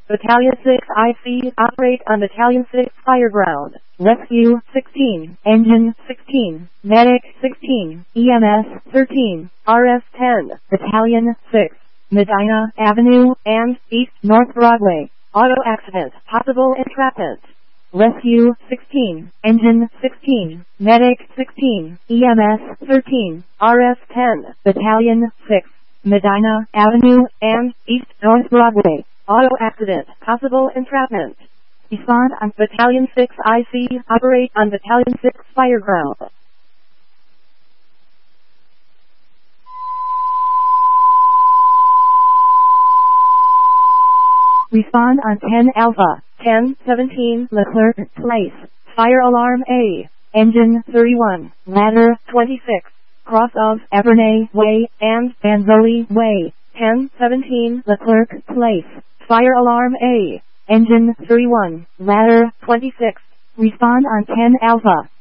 Battalion 6 IC, operate on Battalion 6 fireground. Rescue 16, Engine 16, Medic 16, EMS 13, RF 10, Battalion 6, Medina Avenue and East North Broadway. Auto accident, possible entrapment. Rescue 16, Engine 16, Medic 16, EMS 13, RF 10, Battalion 6, Medina Avenue and East North Broadway. Auto accident, possible entrapment. Respond on Battalion 6 IC, operate on Battalion 6 fireground. Respond on 10 Alpha, 1017 Leclerc Place. Fire alarm A. Engine 31, ladder 26, cross of Evernay Way and Banzoli Way. 1017 Leclerc Place. Fire alarm A. Engine 31, ladder 26. Respond on 10 Alpha.